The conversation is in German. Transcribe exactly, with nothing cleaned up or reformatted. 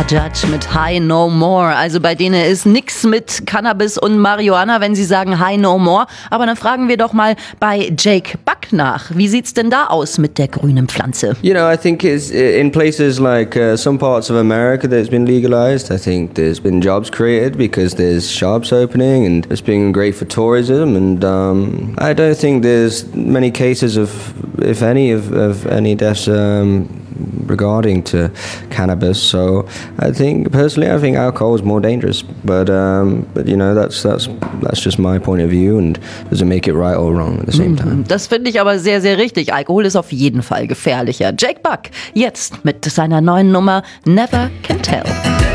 Judge mit High No More. Also bei denen ist nix mit Cannabis und Marihuana, wenn sie sagen High No More. Aber dann fragen wir doch mal bei Jake Buck nach. Wie sieht's denn da aus mit der grünen Pflanze? You know, I think it's in places like uh, some parts of America that it's been legalized. I think there's been jobs created because there's shops opening and it's been great for tourism. And um, I don't think there's many cases of, if any, of, of any deaths um, regarding to cannabis. So I think personally, I think alcohol is more dangerous. But um, but you know, that's that's that's just my point of view and doesn't make it right or wrong at the same time. Das finde ich aber sehr, sehr richtig. Alkohol ist auf jeden Fall gefährlicher. Jake Buck jetzt mit seiner neuen Nummer Never Can Tell.